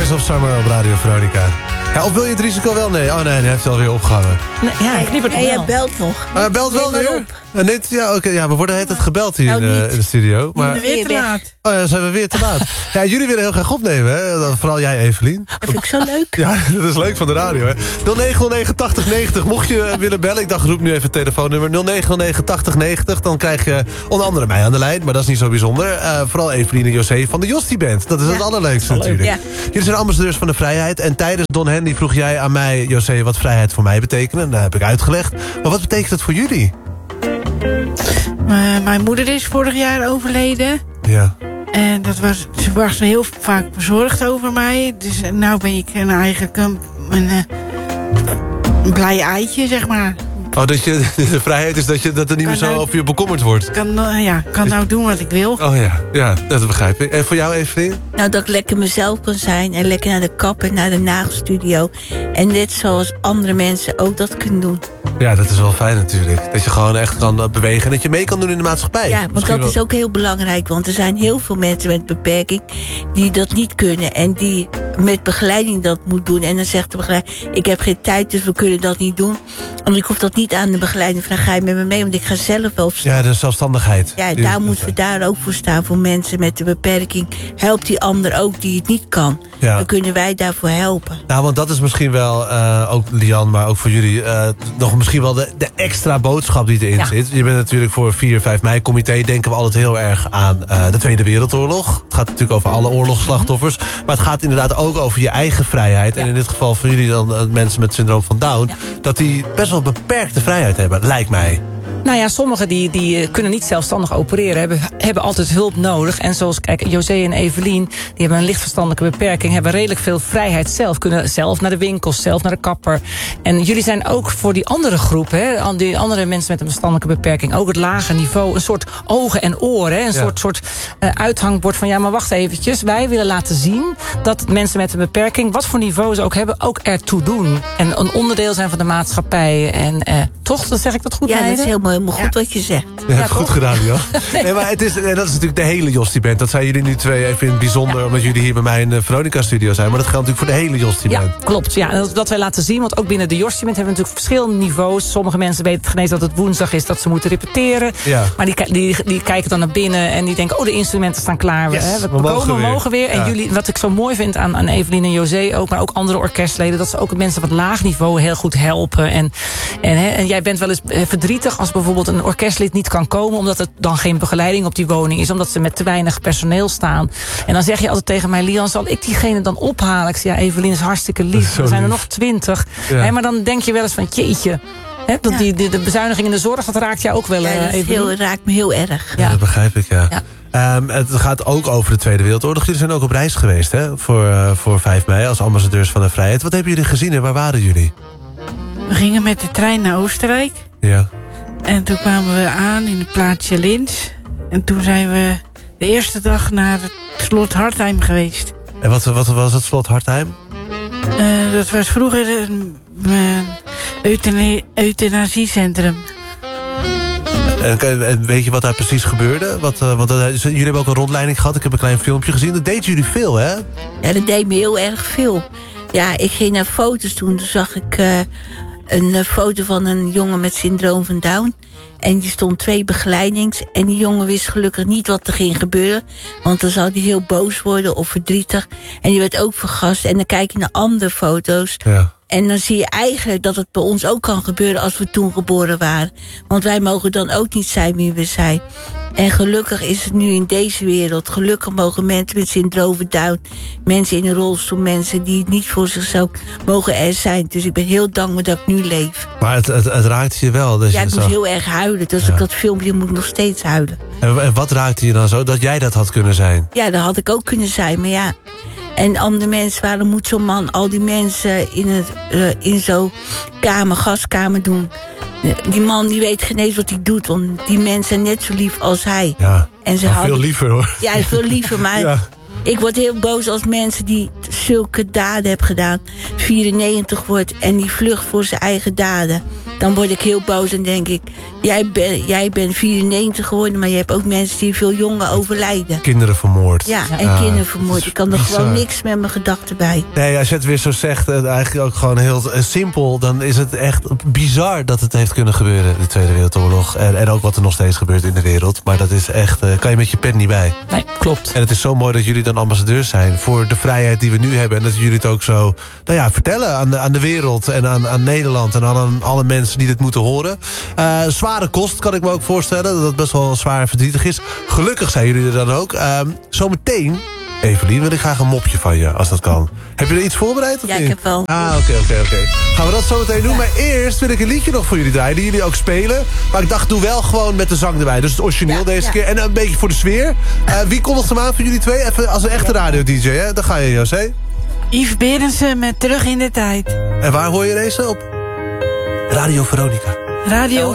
Boys of Summer op Radio Veronica. Ja, of wil je het risico wel? Nee. Oh nee, hij heeft het alweer opgehangen. Nee, ja, ik knip het nog wel. Jij belt nog. Belt wel weer? Ja, we worden het gebeld hier in de studio. Maar Weer te laat. oh ja, zijn we weer te laat. Ja, jullie willen heel graag opnemen, hè? Vooral jij, Evelien. Dat vind ik zo leuk. Ja, dat is leuk van de radio, hè? 0909-8090. Mocht je willen bellen, ik dacht, roep nu even het telefoonnummer. 0909-8090. Dan krijg je onder andere mij aan de lijn, maar dat is niet zo bijzonder. Vooral Evelien en José van de Jostie Band. Dat is het allerleukste natuurlijk. Ja. Jullie zijn ambassadeurs van de vrijheid. En tijdens Don Hendy vroeg jij aan mij, José, wat vrijheid voor mij betekent. En dat heb ik uitgelegd. Maar wat betekent het voor jullie? Mijn moeder is vorig jaar overleden. Ja. En ze was heel vaak bezorgd over mij. Dus nou ben ik eigenlijk een blij eitje, zeg maar. Oh, dat je de vrijheid is dat er niet meer zo over je bekommerd wordt. Kan nou doen wat ik wil. Oh ja, dat begrijp ik. En voor jou, Evelien? Nou, dat ik lekker mezelf kan zijn. En lekker naar de kapper, naar de nagelstudio. En net zoals andere mensen ook dat kunnen doen. Ja, dat is wel fijn natuurlijk. Dat je gewoon echt kan bewegen en dat je mee kan doen in de maatschappij. Ja, want dat is ook heel belangrijk. Want er zijn heel veel mensen met beperking die dat niet kunnen. En die met begeleiding dat moet doen. En dan zegt de begeleider, ik heb geen tijd, dus we kunnen dat niet doen. En ik hoef dat niet aan de begeleiding. Dan ga je met me mee, want ik ga zelf wel staan. Ja, de zelfstandigheid. Ja, daar moeten we daar ook voor staan. Voor mensen met de beperking. Helpt die ander ook die het niet kan. Ja. Dan kunnen wij daarvoor helpen. Nou, want dat is misschien wel, ook Lian, maar ook voor jullie... nog misschien wel de extra boodschap die erin zit. Je bent natuurlijk voor 4-5 mei-comité... denken we altijd heel erg aan de Tweede Wereldoorlog. Het gaat natuurlijk over alle oorlogsslachtoffers. Maar het gaat inderdaad ook over je eigen vrijheid. Ja. En in dit geval voor jullie dan mensen met syndroom van Down... dat die best wel beperkte vrijheid hebben, lijkt mij. Nou ja, sommigen die kunnen niet zelfstandig opereren, hebben altijd hulp nodig. En zoals, kijk, José en Evelien, die hebben een licht verstandelijke beperking, hebben redelijk veel vrijheid zelf. Kunnen zelf naar de winkels, zelf naar de kapper. En jullie zijn ook voor die andere groep, hè, die andere mensen met een verstandelijke beperking, ook het lage niveau, een soort ogen en oren, een soort uithangbord van, ja, maar wacht eventjes, wij willen laten zien dat mensen met een beperking, wat voor niveau ze ook hebben, ook ertoe doen. En een onderdeel zijn van de maatschappij. En toch, dan zeg ik dat goed? Ja, dat is helemaal goed wat je zegt. Ja, goed gedaan, Jan. Nee, maar dat is natuurlijk de hele Jostie Band. Dat zijn jullie nu twee even in het bijzonder, omdat jullie hier bij mij in de Veronica-studio zijn. Maar dat geldt natuurlijk voor de hele Jostie Band. Ja, klopt. Ja, en dat wij laten zien, want ook binnen de Jostie Band hebben we natuurlijk verschillende niveaus. Sommige mensen weten het geen eens dat het woensdag is, dat ze moeten repeteren. Ja. Maar die kijken dan naar binnen en die denken, oh, de instrumenten staan klaar. Yes, we mogen weer. En jullie, wat ik zo mooi vind aan Evelien en José ook, maar ook andere orkestleden, dat ze ook mensen wat laag niveau heel goed helpen. En jij bent wel eens verdrietig als bijvoorbeeld een orkestlid niet kan komen, omdat er dan geen begeleiding op die woning is, omdat ze met te weinig personeel staan. En dan zeg je altijd tegen mij, Lian, zal ik diegene dan ophalen? Ik zeg, ja, Evelien is hartstikke lief. Er zijn er nog 20. Ja. Maar dan denk je wel eens van, jeetje, dat de bezuiniging in de zorg, dat raakt jou ook wel. Dat raakt me heel erg. Ja, dat begrijp ik, ja. Het gaat ook over de Tweede Wereldoorlog. Jullie zijn ook op reis geweest, hè? Voor 5 mei als ambassadeurs van de vrijheid. Wat hebben jullie gezien en waar waren jullie? We gingen met de trein naar Oostenrijk. Ja. En toen kwamen we aan in het plaatsje Linz. En toen zijn we de eerste dag naar het slot Hartheim geweest. En wat was het slot Hartheim? Dat was vroeger een euthanasiecentrum. En weet je wat daar precies gebeurde? Jullie hebben ook een rondleiding gehad. Ik heb een klein filmpje gezien. Dat deden jullie veel, hè? Ja, dat deed me heel erg veel. Ja, ik ging naar foto's toen. Toen zag ik een foto van een jongen met syndroom van Down. En die stond 2 begeleidings. En die jongen wist gelukkig niet wat er ging gebeuren. Want dan zou hij heel boos worden of verdrietig. En die werd ook vergast. En dan kijk je naar andere foto's. Ja. En dan zie je eigenlijk dat het bij ons ook kan gebeuren als we toen geboren waren. Want wij mogen dan ook niet zijn wie we zijn. En gelukkig is het nu in deze wereld. Gelukkig mogen mensen met syndroom van Down, mensen in een rolstoel, mensen die niet voor zichzelf mogen er zijn. Dus ik ben heel dankbaar dat ik nu leef. Maar het raakt je wel. Dus ja, ik moest heel erg huilen. Dus ik dat filmpje moet ik nog steeds huilen. En wat raakte je dan zo? Dat jij dat had kunnen zijn? Ja, dat had ik ook kunnen zijn, maar ja. En andere mensen, waarom moet zo'n man al die mensen in zo'n gaskamer doen? Die man die weet geen eens wat hij doet, want die mensen zijn net zo lief als hij. Ja, en veel liever hoor. Ja, veel liever, maar ja. Ik word heel boos als mensen die zulke daden hebben gedaan, 94 wordt en die vlucht voor zijn eigen daden. Dan word ik heel boos en denk ik, jij bent 94 geworden, maar je hebt ook mensen die veel jonger overlijden. Kinderen vermoord. vermoord. Ja, en kinderen vermoord. Ik kan er bizar. gewoon niks met mijn gedachten bij. Nee, als je het weer zo zegt, eigenlijk ook gewoon heel simpel... dan is het echt bizar dat het heeft kunnen gebeuren, de Tweede Wereldoorlog. En ook wat er nog steeds gebeurt in de wereld. Maar dat is echt, kan je met je pen niet bij. Nee, klopt. En het is zo mooi dat jullie dan ambassadeurs zijn voor de vrijheid die we nu hebben. En dat jullie het ook zo vertellen aan de wereld en aan Nederland... en aan alle mensen die dit moeten horen. Zware kost, kan ik me ook voorstellen, dat het best wel zwaar en verdrietig is. Gelukkig zijn jullie er dan ook. Zometeen, Evelien, wil ik graag een mopje van je, als dat kan. Heb je er iets voorbereid? Of Ja, niet? ik heb wel. Oké. Gaan we dat zo meteen doen. Maar eerst wil ik een liedje nog voor jullie draaien, die jullie ook spelen. Maar ik dacht, doe wel gewoon met de zang erbij. Dus het origineel deze keer. En een beetje voor de sfeer. Wie kondigt hem aan voor jullie twee? Even als een echte radio-dj, hè? Dan ga je, José. Yves Berendsen met Terug in de Tijd. En waar hoor je deze op? Radio Veronica. Radio